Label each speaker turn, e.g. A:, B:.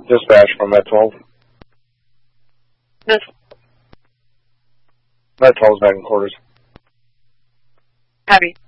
A: Dispatch from Med 12.
B: Med
A: Med 12's back in quarters.
B: Copy.